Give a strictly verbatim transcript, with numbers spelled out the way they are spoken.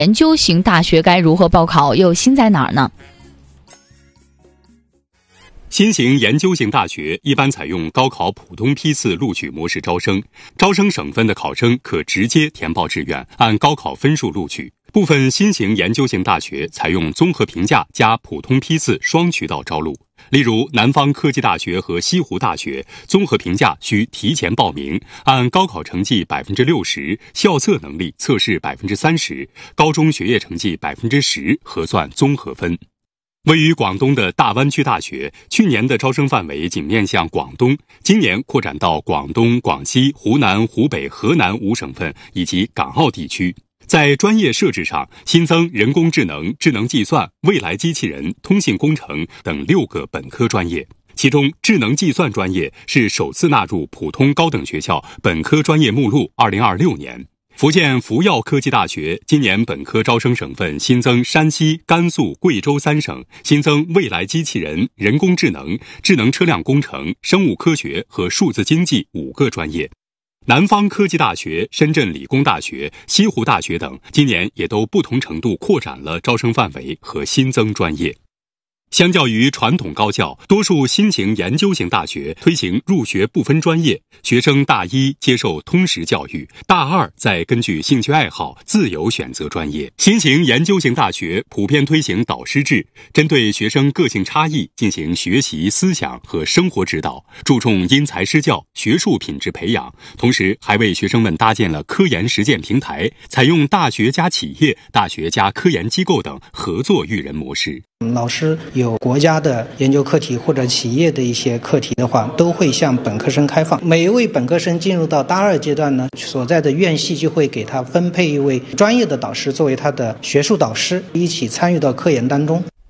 研究型大学该如何报考，又新在哪儿呢？ 新型研究型大学一般采用高考普通批次录取模式招生，招生省份的考生可直接填报志愿，按高考分数录取。部分新型研究型大学采用综合评价加普通批次双渠道招录，例如南方科技大学和西湖大学，综合评价需提前报名，按高考成绩百分之六十、校测能力测试百分之三十、高中学业成绩百分之十核算综合分。位于广东的大湾区大学，去年的招生范围仅面向广东，今年扩展到广东、广西、湖南、湖北、河南五省份以及港澳地区。在专业设置上，新增人工智能、智能计算、未来机器人、通信工程等六个本科专业，其中智能计算专业是首次纳入普通高等学校本科专业目录。二零二六年，福建福耀科技大学今年本科招生省份新增山西、甘肃、贵州三省，新增未来机器人、人工智能、智能车辆工程、生物科学和数字经济五个专业。南方科技大学、深圳理工大学、西湖大学等今年也都不同程度扩展了招生范围和新增专业。相较于传统高校，多数新型研究型大学推行入学不分专业，学生大一接受通识教育，大二再根据兴趣爱好自由选择专业。新型研究型大学普遍推行导师制，针对学生个性差异进行学习、思想和生活指导，注重因材施教、学术品质培养，同时还为学生们搭建了科研实践平台，采用大学加企业、大学加科研机构等合作育人模式。 老师有国家的研究课题或者企业的一些课题的话，都会向本科生开放。每一位本科生进入到大二阶段呢，所在的院系就会给他分配一位专业的导师作为他的学术导师，一起参与到科研当中。